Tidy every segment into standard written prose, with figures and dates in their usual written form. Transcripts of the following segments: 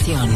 Federación.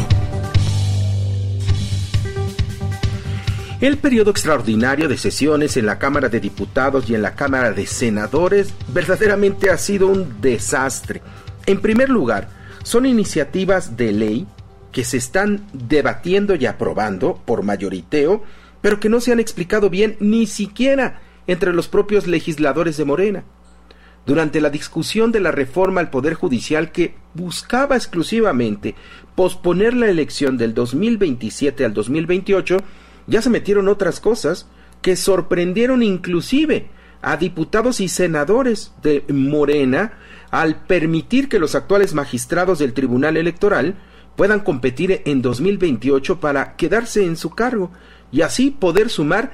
El periodo extraordinario de sesiones en la Cámara de Diputados y en la Cámara de Senadores verdaderamente ha sido un desastre. En primer lugar, son iniciativas de ley que se están debatiendo y aprobando por mayoriteo, pero que no se han explicado bien ni siquiera entre los propios legisladores de Morena. Durante la discusión de la reforma al Poder Judicial que buscaba exclusivamente posponer la elección del 2027 al 2028, ya se metieron otras cosas que sorprendieron inclusive a diputados y senadores de Morena al permitir que los actuales magistrados del Tribunal Electoral puedan competir en 2028 para quedarse en su cargo y así poder sumar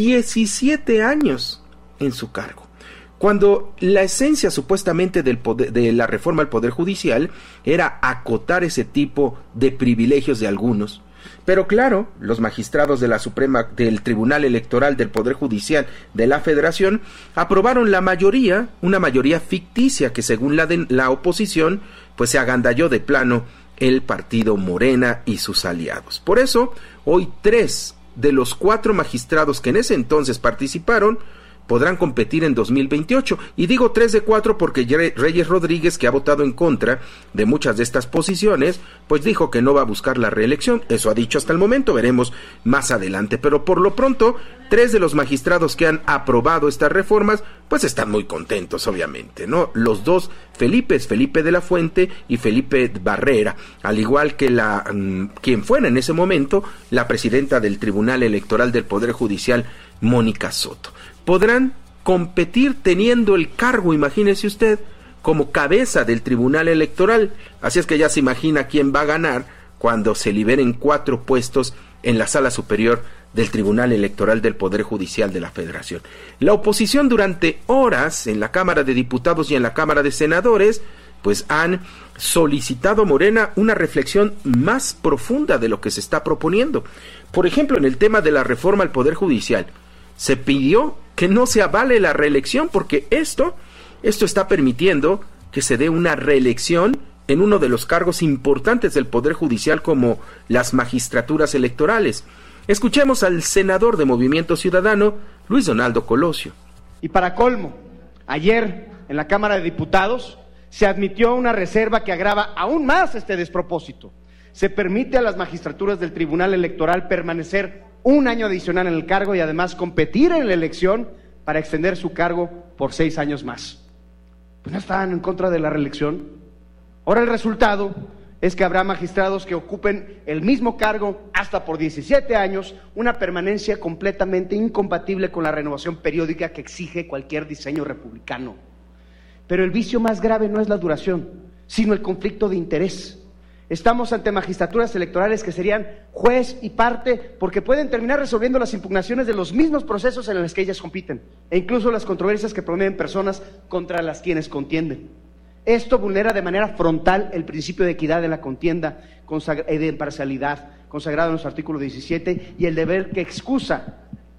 17 años en su cargo. Cuando la esencia supuestamente de la reforma al Poder Judicial era acotar ese tipo de privilegios de algunos. Pero claro, los magistrados de la Suprema, del Tribunal Electoral del Poder Judicial de la Federación aprobaron la mayoría, una mayoría ficticia que según la oposición, pues se agandalló de plano el partido Morena y sus aliados. Por eso, hoy 3 de los 4 magistrados que en ese entonces participaron podrán competir en 2028, y digo 3 de 4 porque Reyes Rodríguez, que ha votado en contra de muchas de estas posiciones, pues dijo que no va a buscar la reelección. Eso ha dicho hasta el momento, veremos más adelante, pero por lo pronto 3 de los magistrados que han aprobado estas reformas pues están muy contentos, obviamente, ¿no? Los dos Felipe de la Fuente y Felipe Barrera, al igual que quien fuera en ese momento la presidenta del Tribunal Electoral del Poder Judicial, Mónica Soto. Podrán competir teniendo el cargo, imagínese usted, como cabeza del Tribunal Electoral. Así es que ya se imagina quién va a ganar cuando se liberen 4 puestos en la Sala Superior del Tribunal Electoral del Poder Judicial de la Federación. La oposición durante horas en la Cámara de Diputados y en la Cámara de Senadores pues han solicitado a Morena una reflexión más profunda de lo que se está proponiendo. Por ejemplo, en el tema de la reforma al Poder Judicial, se pidió que no se avale la reelección porque esto está permitiendo que se dé una reelección en uno de los cargos importantes del Poder Judicial como las magistraturas electorales. Escuchemos al senador de Movimiento Ciudadano, Luis Donaldo Colosio. Y para colmo, ayer en la Cámara de Diputados se admitió una reserva que agrava aún más este despropósito. Se permite a las magistraturas del Tribunal Electoral permanecer un año adicional en el cargo y además competir en la elección para extender su cargo por 6 años más. Pues no estaban en contra de la reelección. Ahora el resultado es que habrá magistrados que ocupen el mismo cargo hasta por 17 años, una permanencia completamente incompatible con la renovación periódica que exige cualquier diseño republicano. Pero el vicio más grave no es la duración, sino el conflicto de interés. Estamos ante magistraturas electorales que serían juez y parte porque pueden terminar resolviendo las impugnaciones de los mismos procesos en los que ellas compiten e incluso las controversias que promueven personas contra las quienes contienden. Esto vulnera de manera frontal el principio de equidad de la contienda y de imparcialidad consagrado en nuestro artículo 17 y el deber de excusa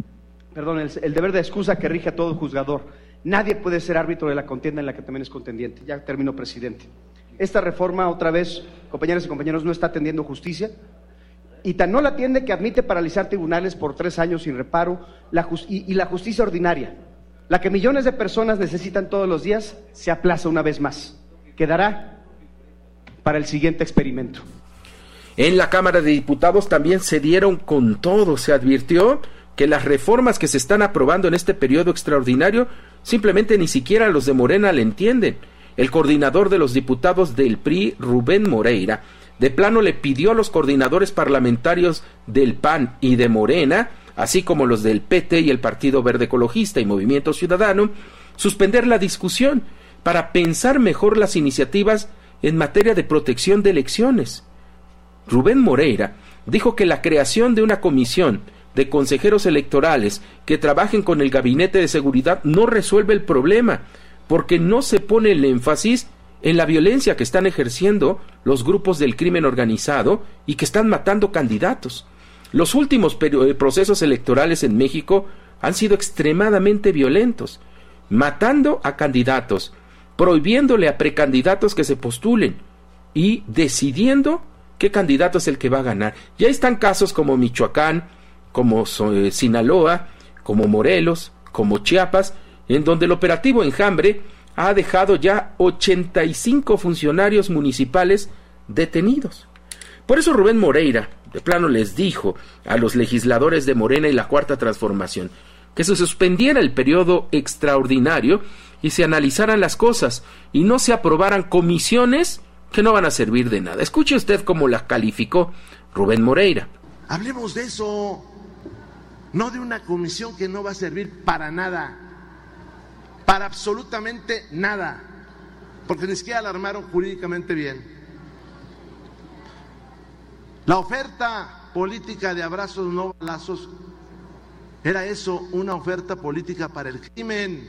que rige a todo juzgador. Nadie puede ser árbitro de la contienda en la que también es contendiente. Ya termino, presidente. Esta reforma, otra vez, compañeras y compañeros, no está atendiendo justicia y tan no la atiende que admite paralizar tribunales por 3 años sin reparo y la justicia ordinaria, la que millones de personas necesitan todos los días, se aplaza una vez más. Quedará para el siguiente experimento. En la Cámara de Diputados también se dieron con todo. Se advirtió que las reformas que se están aprobando en este periodo extraordinario simplemente ni siquiera los de Morena le entienden. El coordinador de los diputados del PRI, Rubén Moreira, de plano le pidió a los coordinadores parlamentarios del PAN y de Morena, así como los del PT y el Partido Verde Ecologista y Movimiento Ciudadano, suspender la discusión para pensar mejor las iniciativas en materia de protección de elecciones. Rubén Moreira dijo que la creación de una comisión de consejeros electorales que trabajen con el Gabinete de Seguridad no resuelve el problema, porque no se pone el énfasis en la violencia que están ejerciendo los grupos del crimen organizado y que están matando candidatos. Los últimos procesos electorales en México han sido extremadamente violentos, matando a candidatos, prohibiéndole a precandidatos que se postulen y decidiendo qué candidato es el que va a ganar. Ya están casos como Michoacán, como Sinaloa, como Morelos, como Chiapas, en donde el operativo Enjambre ha dejado ya 85 funcionarios municipales detenidos. Por eso Rubén Moreira, de plano, les dijo a los legisladores de Morena y la Cuarta Transformación que se suspendiera el periodo extraordinario y se analizaran las cosas y no se aprobaran comisiones que no van a servir de nada. Escuche usted cómo las calificó Rubén Moreira. Hablemos de eso, no de una comisión que no va a servir para nada, para absolutamente nada, porque ni siquiera la armaron jurídicamente bien. La oferta política de abrazos no balazos era eso, una oferta política para el crimen.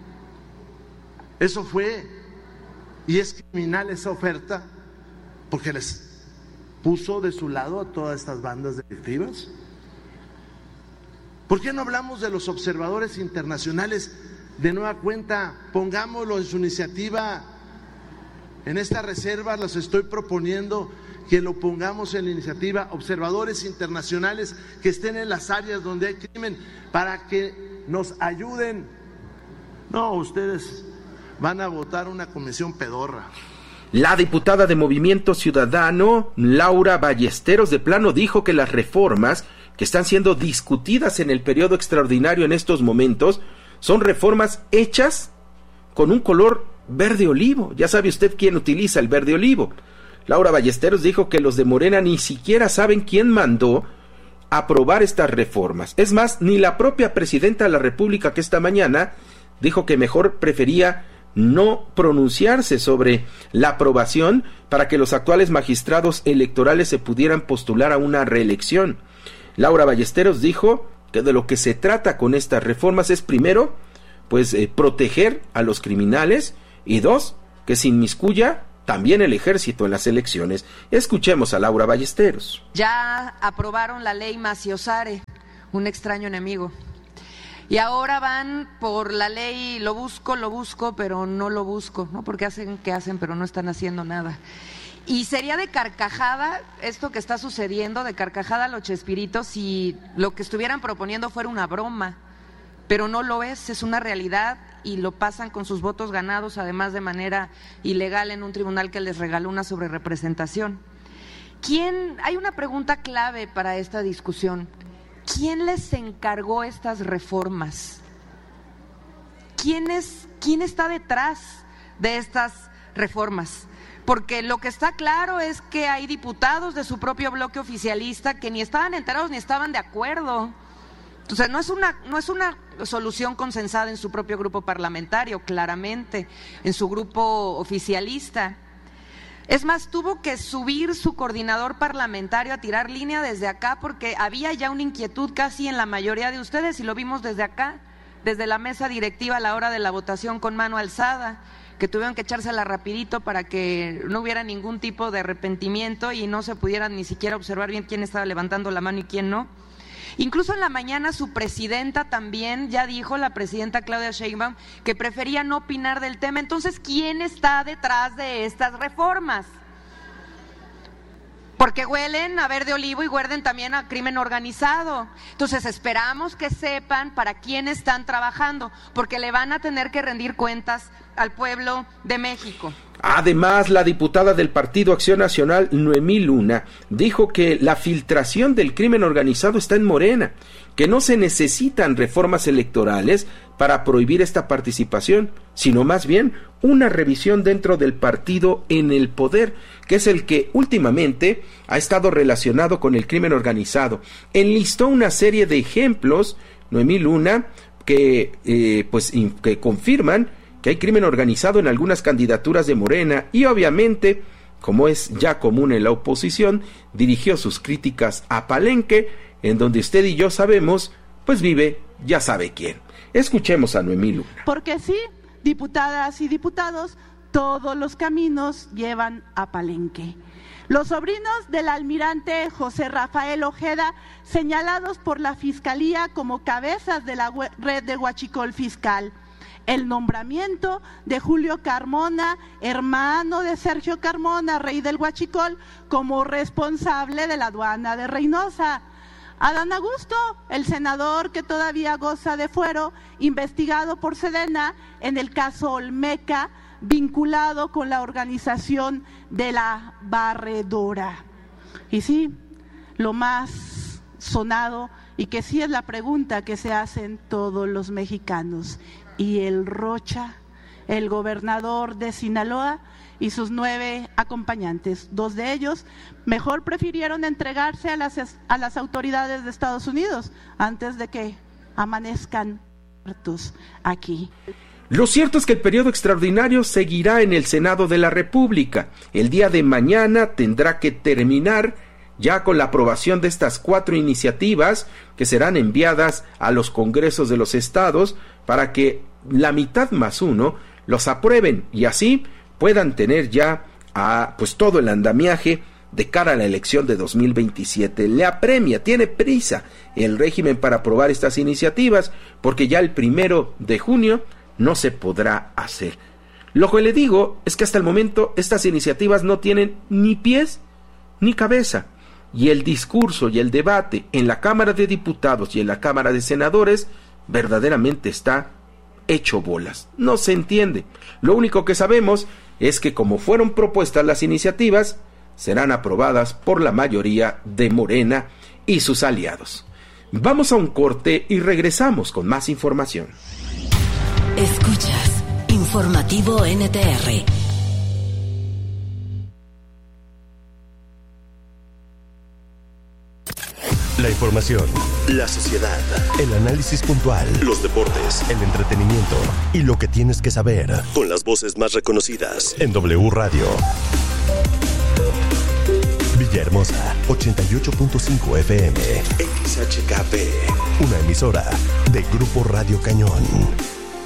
Eso fue, y es criminal esa oferta, porque les puso de su lado a todas estas bandas delictivas. ¿Por qué no hablamos de los observadores internacionales de nueva cuenta? Pongámoslo en su iniciativa. En esta reserva los estoy proponiendo que lo pongamos en la iniciativa, observadores internacionales que estén en las áreas donde hay crimen para que nos ayuden. No, ustedes van a votar una comisión pedorra. La diputada de Movimiento Ciudadano, Laura Ballesteros, de plano dijo que las reformas que están siendo discutidas en el periodo extraordinario en estos momentos son reformas hechas con un color verde olivo. Ya sabe usted quién utiliza el verde olivo. Laura Ballesteros dijo que los de Morena ni siquiera saben quién mandó aprobar estas reformas. Es más, ni la propia presidenta de la República, que esta mañana dijo que mejor prefería no pronunciarse sobre la aprobación para que los actuales magistrados electorales se pudieran postular a una reelección. Laura Ballesteros dijo que de lo que se trata con estas reformas es, primero, proteger a los criminales, y dos, que se inmiscuya también el ejército en las elecciones. Escuchemos a Laura Ballesteros. Ya aprobaron la ley Maciosare, un extraño enemigo. Y ahora van por la ley lo busco, pero no lo busco, ¿no? Porque hacen que hacen, pero no están haciendo nada. Y sería de carcajada esto que está sucediendo, de carcajada los Chespiritos, si lo que estuvieran proponiendo fuera una broma. Pero no lo es una realidad, y lo pasan con sus votos ganados, además de manera ilegal, en un tribunal que les regaló una sobrerepresentación. Hay una pregunta clave para esta discusión. ¿Quién les encargó estas reformas? ¿Quién está detrás de estas reformas? Porque lo que está claro es que hay diputados de su propio bloque oficialista que ni estaban enterados ni estaban de acuerdo. Entonces, no es una solución consensada en su propio grupo parlamentario, claramente, en su grupo oficialista. Es más, tuvo que subir su coordinador parlamentario a tirar línea desde acá, porque había ya una inquietud casi en la mayoría de ustedes, y lo vimos desde acá, desde la mesa directiva a la hora de la votación con mano alzada, que tuvieron que echársela rapidito para que no hubiera ningún tipo de arrepentimiento y no se pudiera ni siquiera observar bien quién estaba levantando la mano y quién no. Incluso en la mañana su presidenta también ya dijo, la presidenta Claudia Sheinbaum, que prefería no opinar del tema. Entonces, ¿quién está detrás de estas reformas? Porque huelen a verde olivo y huelen también a crimen organizado. Entonces, esperamos que sepan para quién están trabajando, porque le van a tener que rendir cuentas al pueblo de México. Además, la diputada del Partido Acción Nacional, Noemí Luna, dijo que la filtración del crimen organizado está en Morena, que no se necesitan reformas electorales para prohibir esta participación, sino más bien una revisión dentro del partido en el poder, que es el que últimamente ha estado relacionado con el crimen organizado. Enlistó una serie de ejemplos, Noemí Luna, que confirman que hay crimen organizado en algunas candidaturas de Morena, y obviamente, como es ya común en la oposición, dirigió sus críticas a Palenque, en donde usted y yo sabemos, pues vive ya sabe quién. Escuchemos a Noemí Luna. Porque sí, diputadas y diputados, todos los caminos llevan a Palenque. Los sobrinos del almirante José Rafael Ojeda, señalados por la Fiscalía como cabezas de la red de huachicol fiscal. el nombramiento de Julio Carmona, hermano de Sergio Carmona, rey del Huachicol, como responsable de la aduana de Reynosa. Adán Augusto, el senador que todavía goza de fuero, investigado por Sedena en el caso Olmeca, vinculado con la organización de la Barredora. Y sí, lo más sonado, y que sí es la pregunta que se hacen todos los mexicanos, ¿y el Rocha, el gobernador de Sinaloa y sus 9 acompañantes? 2 de ellos mejor prefirieron entregarse a las autoridades de Estados Unidos antes de que amanezcan muertos aquí. Lo cierto es que el periodo extraordinario seguirá en el Senado de la República. El día de mañana tendrá que terminar ya con la aprobación de estas 4 iniciativas que serán enviadas a los congresos de los estados para que la mitad más 1 los aprueben y así puedan tener ya pues todo el andamiaje de cara a la elección de 2027. Le apremia, tiene prisa el régimen para aprobar estas iniciativas porque ya el 1 de junio no se podrá hacer. Lo que le digo es que hasta el momento estas iniciativas no tienen ni pies ni cabeza. Y el discurso y el debate en la Cámara de Diputados y en la Cámara de Senadores verdaderamente está hecho bolas. No se entiende. Lo único que sabemos es que como fueron propuestas las iniciativas, serán aprobadas por la mayoría de Morena y sus aliados. Vamos a un corte y regresamos con más información. Escuchas Informativo NTR. La información, la sociedad, el análisis puntual, los deportes, el entretenimiento y lo que tienes que saber con las voces más reconocidas en W Radio. Villahermosa, 88.5 FM. XHKP, una emisora de Grupo Radio Cañón.